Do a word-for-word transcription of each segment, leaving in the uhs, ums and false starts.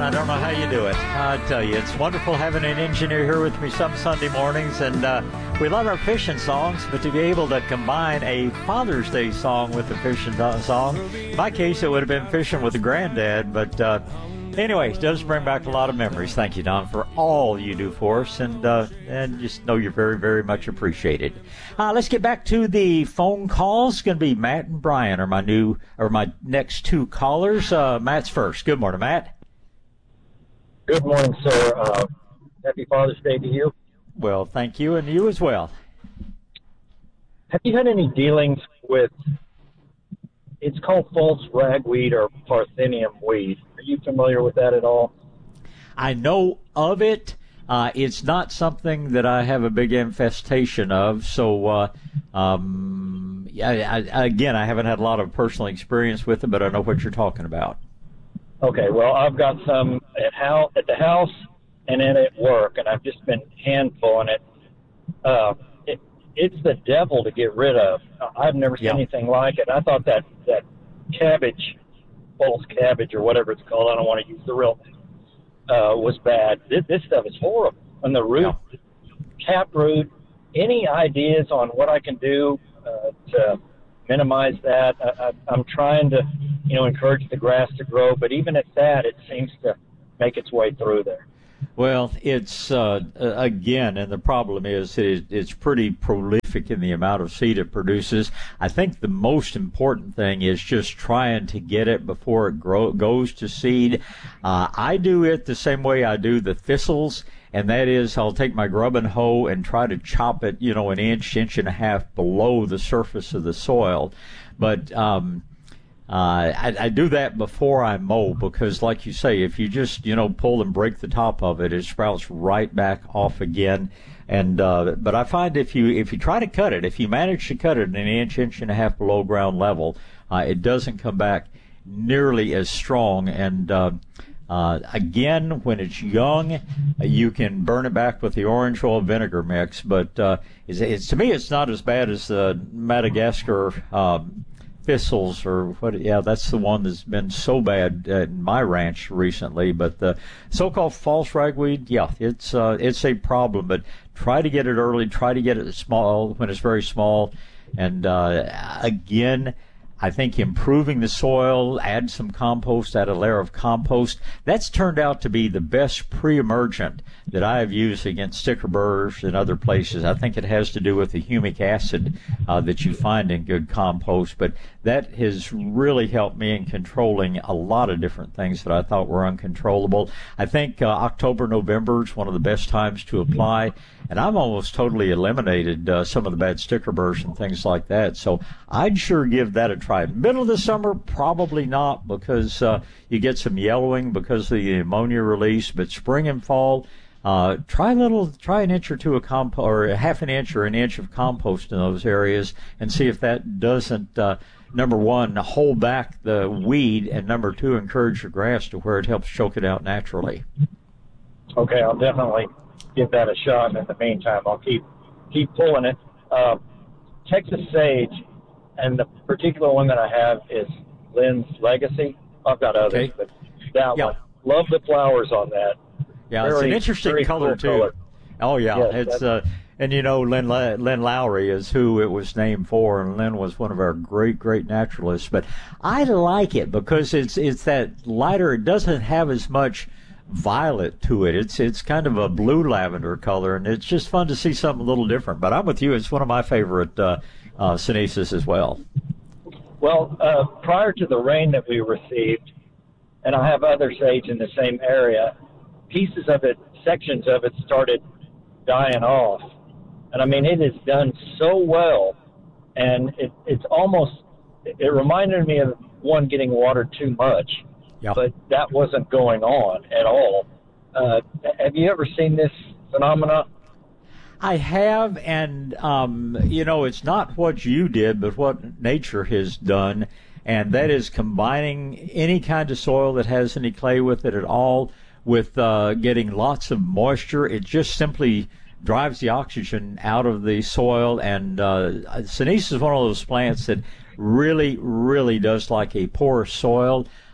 Don. I don't know how you do it. I tell you, it's wonderful having an engineer here with me some Sunday mornings, and uh, we love our fishing songs, but to be able to combine a Father's Day song with a fishing song, in my case, it would have been fishing with a granddad, but uh, anyway, it does bring back a lot of memories. Thank you, Don, for all you do for us, and uh, and just know you're very, very much appreciated. Uh, let's get back to the phone calls. It's going to be Matt and Brian are my new or my next two callers. Uh, Matt's first. Good morning, Matt. Good morning, sir. Uh, happy Father's Day to you. Well, thank you, and you as well. Have you had any dealings with, it's called false ragweed or Parthenium weed. Are you familiar with that at all? I know of it. Uh, it's not something that I have a big infestation of. So, uh, um, yeah, I, again, I haven't had a lot of personal experience with it, but I know what you're talking about. Okay, well, I've got some at house, at the house and then at work, and I've just been handfulling it. Uh, it. It's the devil to get rid of. I've never seen Yeah. anything like it. I thought that, that cabbage, false cabbage or whatever it's called, I don't want to use the real name, uh, was bad. This, this stuff is horrible. And the root, Yeah. taproot, any ideas on what I can do uh, to minimize that? I, I, I'm trying to, you know, encourage the grass to grow, but even at that, it seems to make its way through there. Well, it's, uh, again, and the problem is it, it's pretty prolific in the amount of seed it produces. I think the most important thing is just trying to get it before it grow, goes to seed. Uh, I do it the same way I do the thistles, and that is I'll take my grubbing hoe and try to chop it, you know, an inch, inch and a half below the surface of the soil. But, um, Uh, I, I do that before I mow because, like you say, if you just, you know, pull and break the top of it, it sprouts right back off again. And uh, but I find if you if you try to cut it, if you manage to cut it an inch, inch and a half below ground level, uh, it doesn't come back nearly as strong. And uh, uh, again, when it's young, you can burn it back with the orange oil vinegar mix. But uh, it's, it's to me, it's not as bad as the Madagascar Um, thistles or what? Yeah, that's the one that's been so bad at my ranch recently. But the so-called false ragweed, yeah, it's uh, it's a problem. But try to get it early. Try to get it small when it's very small. And uh, again, I think improving the soil, add some compost, add a layer of compost. That's turned out to be the best pre-emergent that I have used against sticker burrs and other places. I think it has to do with the humic acid uh, that you find in good compost, but that has really helped me in controlling a lot of different things that I thought were uncontrollable. I think uh, October, November is one of the best times to apply, and I've almost totally eliminated uh, some of the bad sticker burrs and things like that. So I'd sure give that a try. Middle of the summer, probably not, because uh, you get some yellowing because of the ammonia release. But spring and fall, uh, try a little, try an inch or two of compost, or a half an inch or an inch of compost in those areas, and see if that doesn't, uh, number one, hold back the weed, and number two, encourage the grass to where it helps choke it out naturally. Okay, I'll definitely give that a shot. And in the meantime, I'll keep keep pulling it. Uh, Texas sage, and the particular one that I have is Lynn's Legacy. I've got others, Okay. but that Yeah. one. Love the flowers on that. Yeah, it's Very- an interesting very color cool too. color. Oh yeah, Yes, it's uh, and you know Lynn Lynn Lowry is who it was named for, and Lynn was one of our great great naturalists. But I like it because it's it's that lighter. It doesn't have as much violet to it. It's it's kind of a blue lavender color, and it's just fun to see something a little different. But I'm with you. It's one of my favorite uh, uh, Sinensis as well. Well, uh, prior to the rain that we received, and I have other sage in the same area, pieces of it, sections of it started dying off. And I mean, it is done so well, and it, it's almost, it reminded me of one getting watered too much, Yeah. but that wasn't going on at all. Uh, have you ever seen this phenomena? I have, and um, you know, it's not what you did, but what nature has done, and that is combining any kind of soil that has any clay with it at all with uh, getting lots of moisture. It just simply drives the oxygen out of the soil, and uh, Sinensis is one of those plants that really, really does like a porous soil.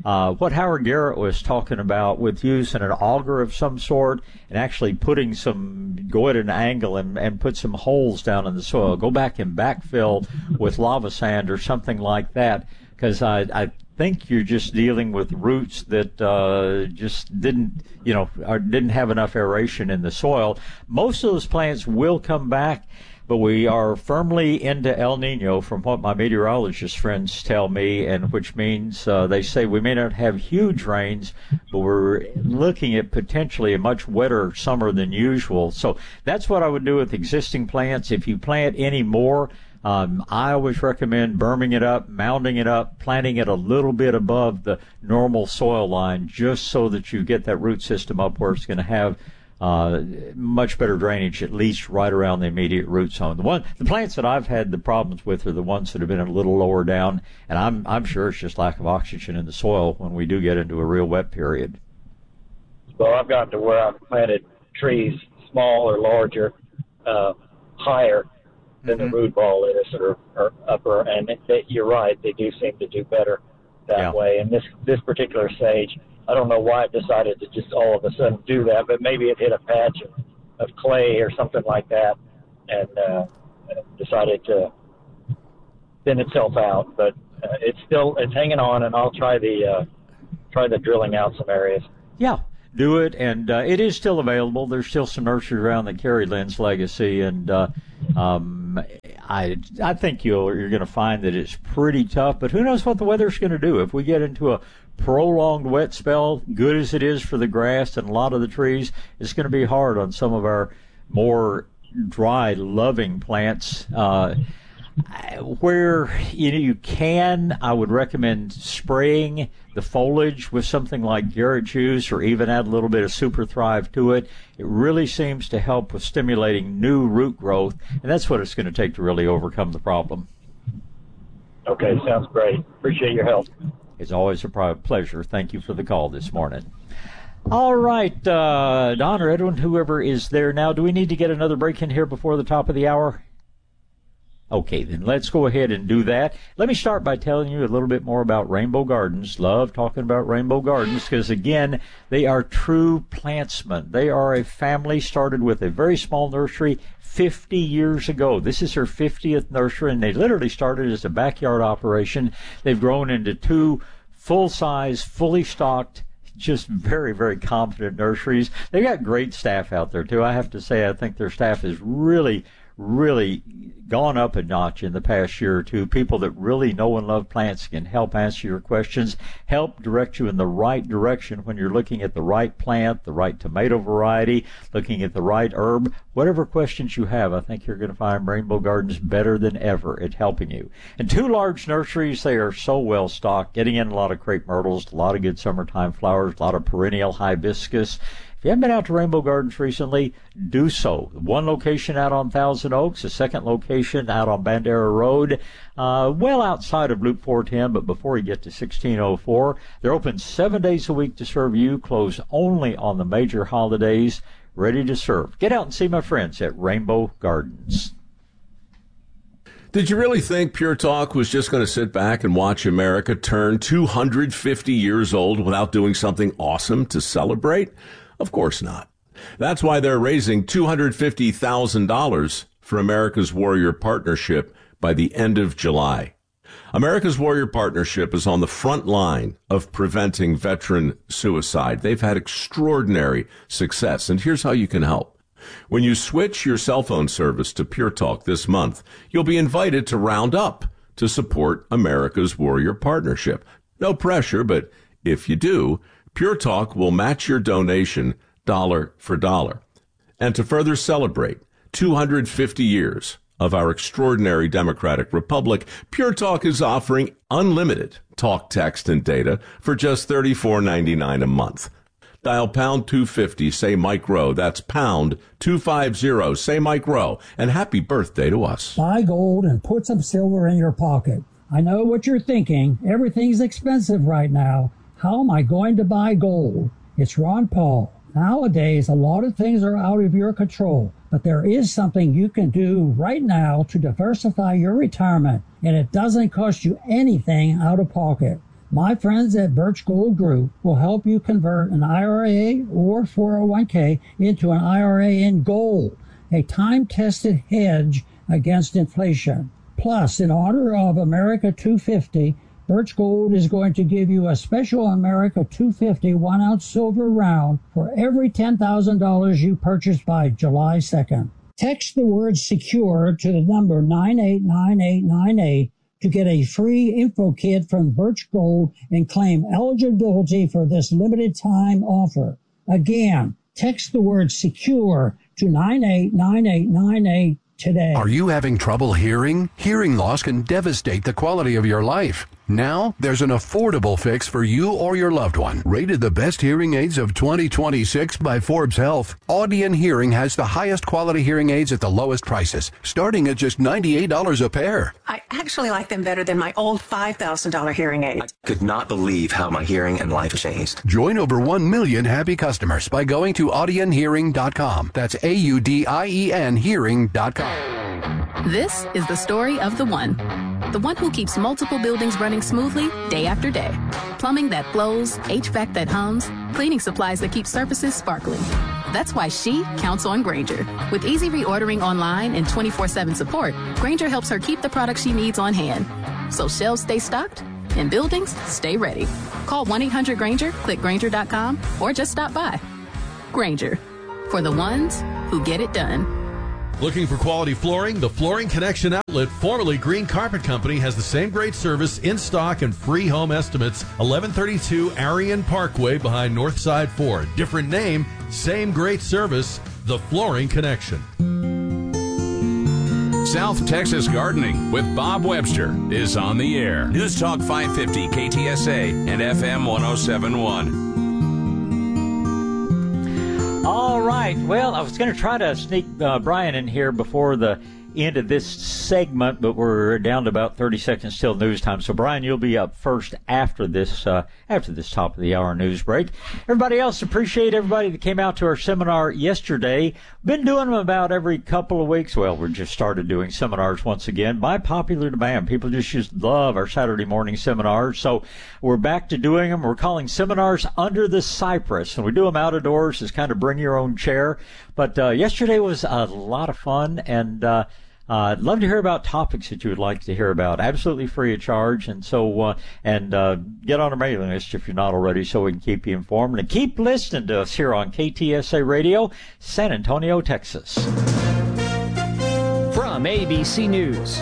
Uh, what Howard Garrett was talking about with using an auger of some sort and actually putting some, go at an angle and, and put some holes down in the soil, go back and backfill with lava sand or something like that, because I, I think you're just dealing with roots that uh, just didn't, you know, or didn't have enough aeration in the soil. Most of those plants will come back, but we are firmly into El Nino from what my meteorologist friends tell me, and which means uh, they say we may not have huge rains, but we're looking at potentially a much wetter summer than usual. So that's what I would do with existing plants. If you plant any more, Um, I always recommend berming it up, mounding it up, planting it a little bit above the normal soil line, just so that you get that root system up where it's going to have uh, much better drainage, at least right around the immediate root zone. The one, the plants that I've had the problems with are the ones that have been a little lower down, and I'm I'm sure it's just lack of oxygen in the soil when we do get into a real wet period. Well, I've gotten to where I've planted trees, small or larger, uh, higher than mm-hmm. the root ball is, or, or upper, and it, it, you're right, they do seem to do better that yeah. way. And this this particular sage, I don't know why it decided to just all of a sudden do that, but maybe it hit a patch of, of clay or something like that, and uh, decided to thin itself out. But uh, it's still it's hanging on, and I'll try the uh, try the drilling out some areas. Yeah. Do it, and uh, it is still available. There's still some nurseries around that carry Lynn's legacy, and uh, um, I I think you'll, you're going to find that it's pretty tough, but who knows what the weather's going to do. If we get into a prolonged wet spell, good as it is for the grass and a lot of the trees, it's going to be hard on some of our more dry, loving plants. Uh, where you know, you can, I would recommend spraying the foliage with something like Garrett juice, or even add a little bit of Super Thrive to it. It really seems to help with stimulating new root growth, and that's what it's going to take to really overcome the problem. Okay, sounds great. Appreciate your help. It's always a pleasure. Thank you for the call this morning. All right, uh, Don or Edwin, whoever is there now, do we need to get another break in here before the top of the hour? Okay, then let's go ahead and do that. Let me start by telling you a little bit more about Rainbow Gardens. Love talking about Rainbow Gardens because, again, they are true plantsmen. They are a family started with a very small nursery fifty years ago. This is their fiftieth nursery, and they literally started as a backyard operation. They've grown into two full-size, fully stocked, just very, very confident nurseries. They've got great staff out there, too. I have to say, I think their staff is really really gone up a notch in the past year or two. People that really know and love plants can help answer your questions, help direct you in the right direction when you're looking at the right plant, the right tomato variety, looking at the right herb. Whatever questions you have, I think you're going to find Rainbow Gardens better than ever at helping you. And two large nurseries, they are so well stocked, getting in a lot of crepe myrtles, a lot of good summertime flowers, a lot of perennial hibiscus. If you haven't been out to Rainbow Gardens recently, do so. One location out on Thousand Oaks, a second location out on Bandera Road, uh, well outside of Loop four ten, but before you get to sixteen oh four. They're open seven days a week to serve you, closed only on the major holidays, ready to serve. Get out and see my friends at Rainbow Gardens. Did you really think Pure Talk was just going to sit back and watch America turn two hundred fifty years old without doing something awesome to celebrate? Of course not. That's why they're raising two hundred fifty thousand dollars for America's Warrior Partnership by the end of July. America's Warrior Partnership is on the front line of preventing veteran suicide. They've had extraordinary success, and here's how you can help. When you switch your cell phone service to Pure Talk this month, you'll be invited to round up to support America's Warrior Partnership. No pressure, but if you do, Pure Talk will match your donation dollar for dollar. And to further celebrate two hundred fifty years of our extraordinary democratic republic, Pure Talk is offering unlimited talk, text, and data for just thirty-four ninety-nine a month. Dial pound two fifty, say Mike Rowe. That's pound two fifty, say Mike Rowe. And happy birthday to us. Buy gold and put some silver in your pocket. I know what you're thinking. Everything's expensive right now. How am I going to buy gold? It's Ron Paul. Nowadays, a lot of things are out of your control, but there is something you can do right now to diversify your retirement, and it doesn't cost you anything out of pocket. My friends at Birch Gold Group will help you convert an I R A or four oh one k into an I R A in gold, a time-tested hedge against inflation. Plus, in honor of America two fifty, Birch Gold is going to give you a special America two fifty one-ounce silver round for every ten thousand dollars you purchase by July second. Text the word SECURE to the number nine eight nine eight nine eight to get a free info kit from Birch Gold and claim eligibility for this limited time offer. Again, text the word SECURE to nine eight nine eight nine eight today. Are you having trouble hearing? Hearing loss can devastate the quality of your life. Now, there's an affordable fix for you or your loved one. Rated the best hearing aids of twenty twenty-six by Forbes Health, Audion Hearing has the highest quality hearing aids at the lowest prices, starting at just ninety-eight dollars a pair. I actually like them better than my old five thousand dollars hearing aid. I could not believe how my hearing and life changed. Join over one million happy customers by going to audion hearing dot com. That's A U D I E N hearing dot com. This is the story of the one. The one who keeps multiple buildings running smoothly day after day. Plumbing that flows, H V A C that hums, cleaning supplies that keep surfaces sparkling. That's why she counts on Grainger. With easy reordering online and twenty-four seven support, Grainger helps her keep the products she needs on hand. So shelves stay stocked and buildings stay ready. Call one eight hundred Grainger, click Grainger dot com, or just stop by. Grainger, for the ones who get it done. Looking for quality flooring? The Flooring Connection outlet, formerly Green Carpet Company, has the same great service, in stock, and free home estimates. eleven thirty-two Arion Parkway behind Northside Ford. Different name, same great service. The Flooring Connection. South Texas Gardening with Bob Webster is on the air. News Talk five fifty K T S A and F M one oh seven point one. All right. Well, I was going to try to sneak uh, Brian in here before the end of this segment, but we're down to about thirty seconds till news time. So, Brian, you'll be up first after this uh, after this top of the hour news break. Everybody else, appreciate everybody that came out to our seminar yesterday. Been doing them about every couple of weeks. Well, we just started doing seminars once again by popular demand. People just just love our Saturday morning seminars. So we're back to doing them. We're calling seminars Under the Cypress, and we do them out of doors. It's kind of bring your own chair. But uh, yesterday was a lot of fun, and uh, Uh, I'd love to hear about topics that you would like to hear about, absolutely free of charge. And so, uh, and uh, get on our mailing list if you're not already, so we can keep you informed. And keep listening to us here on K T S A Radio, San Antonio, Texas. From A B C News,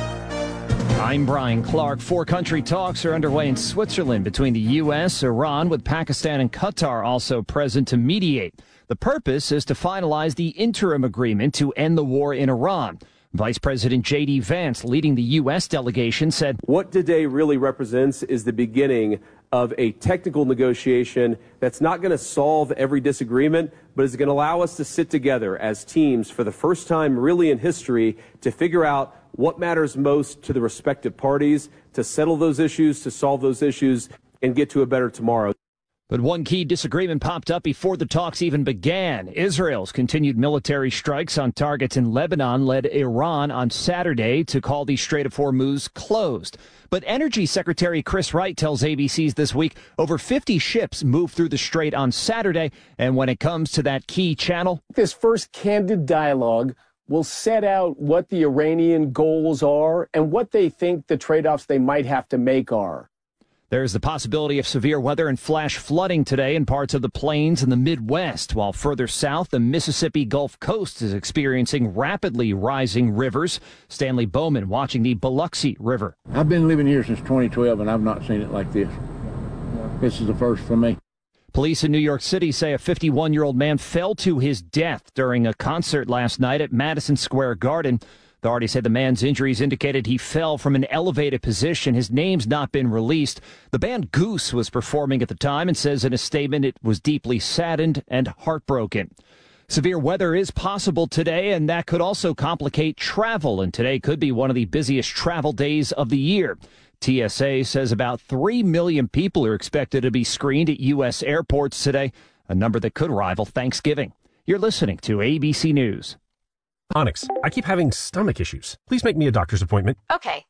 I'm Brian Clark. Four country talks are underway in Switzerland between the U S, Iran, with Pakistan and Qatar also present to mediate. The purpose is to finalize the interim agreement to end the war in Iran. Vice President J D Vance, leading the U S delegation, said, "What today really represents is the beginning of a technical negotiation that's not going to solve every disagreement, but is going to allow us to sit together as teams for the first time really in history to figure out what matters most to the respective parties, to settle those issues, to solve those issues, and get to a better tomorrow." But one key disagreement popped up before the talks even began. Israel's continued military strikes on targets in Lebanon led Iran on Saturday to call the Strait of Hormuz closed. But Energy Secretary Chris Wright tells A B C's This Week over fifty ships moved through the strait on Saturday. And when it comes to that key channel, this first candid dialogue will set out what the Iranian goals are and what they think the trade-offs they might have to make are. There's the possibility of severe weather and flash flooding today in parts of the plains and the Midwest, while further south, the Mississippi Gulf Coast is experiencing rapidly rising rivers. Stanley Bowman watching the Biloxi River. I've been living here since twenty twelve, and I've not seen it like this. This is the first for me. Police in New York City say a fifty-one-year-old man fell to his death during a concert last night at Madison Square Garden. Authorities say the man's injuries indicated he fell from an elevated position. His name's not been released. The band Goose was performing at the time and says in a statement it was deeply saddened and heartbroken. Severe weather is possible today, and that could also complicate travel, and today could be one of the busiest travel days of the year. T S A says about three million people are expected to be screened at U S airports today, a number that could rival Thanksgiving. You're listening to A B C News. Onyx, I keep having stomach issues. Please make me a doctor's appointment. Okay,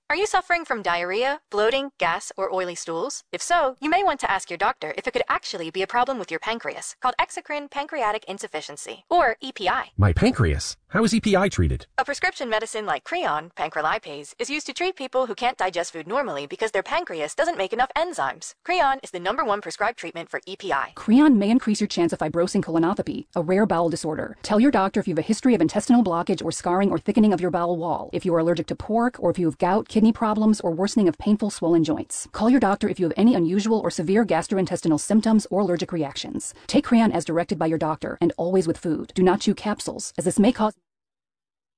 Are you suffering from diarrhea, bloating, gas, or oily stools? If so, you may want to ask your doctor if it could actually be a problem with your pancreas, called exocrine pancreatic insufficiency, or E P I. My pancreas? How is E P I treated? A prescription medicine like Creon, pancrelipase, is used to treat people who can't digest food normally because their pancreas doesn't make enough enzymes. Creon is the number one prescribed treatment for E P I. Creon may increase your chance of fibrosing colonopathy, a rare bowel disorder. Tell your doctor if you have a history of intestinal blockage or scarring or thickening of your bowel wall, if you are allergic to pork, or if you have gout, kidney problems, or worsening of painful swollen joints. Call your doctor if you have any unusual or severe gastrointestinal symptoms or allergic reactions. Take Creon as directed by your doctor and always with food. Do not chew capsules, as this may cause